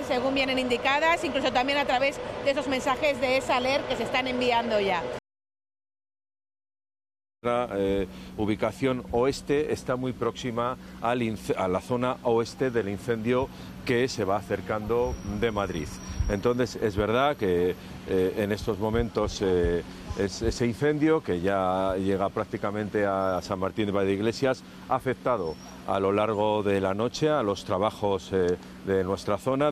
según vienen indicadas, incluso también a través de esos mensajes de esa alert que se están enviando ya. La ubicación oeste está muy próxima a la zona oeste del incendio que se va acercando de Madrid. Entonces es verdad que en estos momentos ese incendio, que ya llega prácticamente a San Martín de Valdeiglesias, ha afectado a lo largo de la noche a los trabajos de nuestra zona.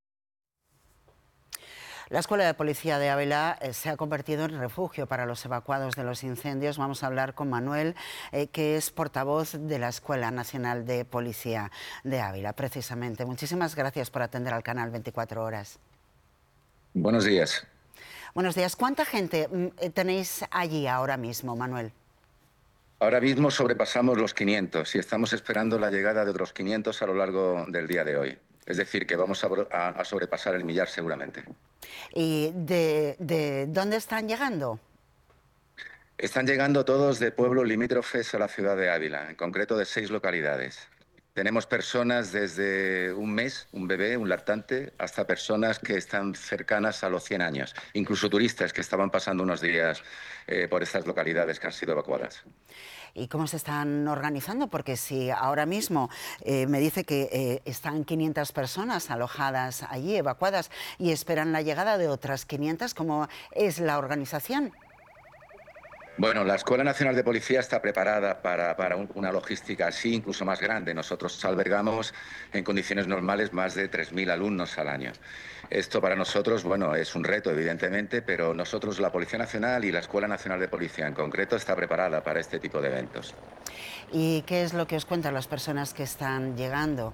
La Escuela de Policía de Ávila se ha convertido en refugio para los evacuados de los incendios. Vamos a hablar con Manuel, que es portavoz de la Escuela Nacional de Policía de Ávila, precisamente. Muchísimas gracias por atender al canal 24 Horas. Buenos días. Buenos días. ¿Cuánta gente tenéis allí ahora mismo, Manuel? Ahora mismo sobrepasamos los 500 y estamos esperando la llegada de otros 500 a lo largo del día de hoy. Es decir, que vamos a sobrepasar el millar seguramente. ¿Y de dónde están llegando? Están llegando todos de pueblos limítrofes a la ciudad de Ávila, en concreto de 6 localidades. Tenemos personas desde un mes, un bebé, un lactante, hasta personas que están cercanas a los 100 años, incluso turistas que estaban pasando unos días por estas localidades que han sido evacuadas. ¿Y cómo se están organizando? Porque si ahora mismo me dice que están 500 personas alojadas allí, evacuadas, y esperan la llegada de otras 500, ¿cómo es la organización? Bueno, la Escuela Nacional de Policía está preparada para una logística así, incluso más grande. Nosotros albergamos en condiciones normales más de 3.000 alumnos al año. Esto para nosotros, bueno, es un reto, evidentemente, pero nosotros, la Policía Nacional y la Escuela Nacional de Policía en concreto, está preparada para este tipo de eventos. ¿Y qué es lo que os cuentan las personas que están llegando?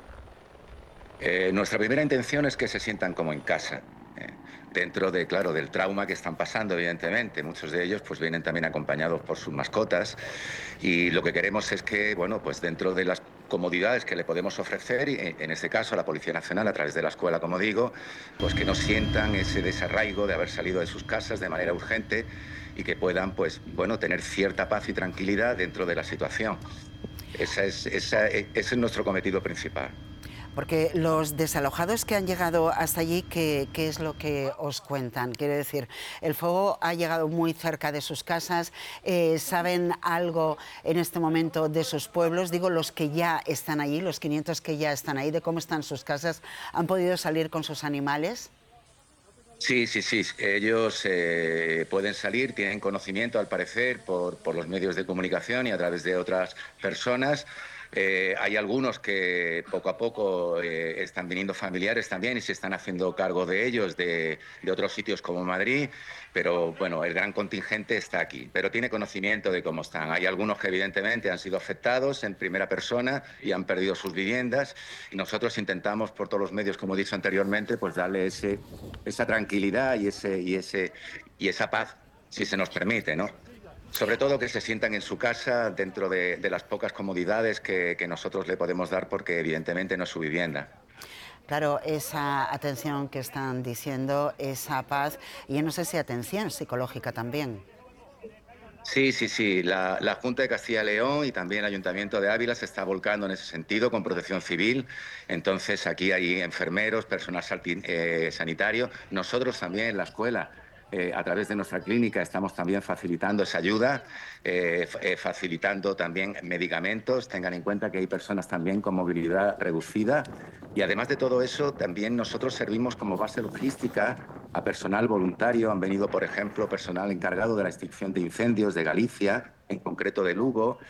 Nuestra primera intención es que se sientan como en casa. Dentro de, claro, del trauma que están pasando, evidentemente. Muchos de ellos pues vienen también acompañados por sus mascotas y lo que queremos es que, bueno, pues dentro de las comodidades que le podemos ofrecer, y en este caso a la Policía Nacional a través de la escuela, como digo, pues que no sientan ese desarraigo de haber salido de sus casas de manera urgente y que puedan, pues, bueno, tener cierta paz y tranquilidad dentro de la situación. Ese es nuestro cometido principal. Porque los desalojados que han llegado hasta allí, ¿qué es lo que os cuentan? Quiere decir, el fuego ha llegado muy cerca de sus casas, ¿saben algo en este momento de sus pueblos? Digo, los que ya están allí, los 500 que ya están ahí, de cómo están sus casas, ¿han podido salir con sus animales? Sí. Ellos pueden salir, tienen conocimiento, al parecer, por los medios de comunicación y a través de otras personas. Hay algunos que poco a poco están viniendo familiares también y se están haciendo cargo de ellos de otros sitios como Madrid, pero bueno, el gran contingente está aquí, pero tiene conocimiento de cómo están. Hay algunos que evidentemente han sido afectados en primera persona y han perdido sus viviendas y nosotros intentamos por todos los medios, como he dicho anteriormente, pues darle esa tranquilidad y esa paz, si se nos permite, ¿no? Sobre todo que se sientan en su casa dentro de las pocas comodidades que nosotros le podemos dar porque evidentemente no es su vivienda. Claro, esa atención que están diciendo, esa paz, y yo no sé si atención psicológica también. Sí. La Junta de Castilla y León y también el Ayuntamiento de Ávila se está volcando en ese sentido con protección civil. Entonces aquí hay enfermeros, personal sanitario. Nosotros también en la escuela, a través de nuestra clínica, estamos también facilitando esa ayuda, facilitando también medicamentos. Tengan en cuenta que hay personas también con movilidad reducida. Y además de todo eso, también nosotros servimos como base logística a personal voluntario. Han venido, por ejemplo, personal encargado de la extinción de incendios de Galicia, en concreto de Lugo,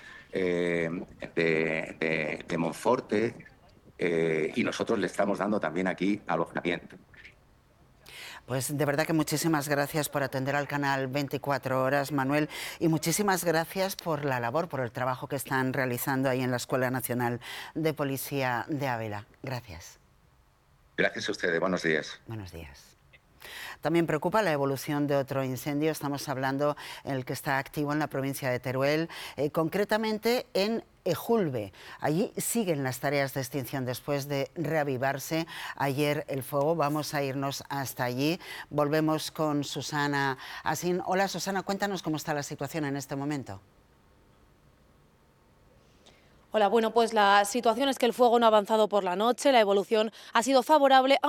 de Monforte, y nosotros le estamos dando también aquí alojamiento. Pues de verdad que muchísimas gracias por atender al canal 24 Horas, Manuel, y muchísimas gracias por la labor, por el trabajo que están realizando ahí en la Escuela Nacional de Policía de Ávila. Gracias. Gracias a ustedes. Buenos días. Buenos días. También preocupa la evolución de otro incendio. Estamos hablando en el que está activo en la provincia de Teruel, concretamente en Ejulbe. Allí siguen las tareas de extinción después de reavivarse ayer el fuego. Vamos a irnos hasta allí. Volvemos con Susana Asín. Hola, Susana, cuéntanos cómo está la situación en este momento. Hola, bueno, pues la situación es que el fuego no ha avanzado por la noche, la evolución ha sido favorable.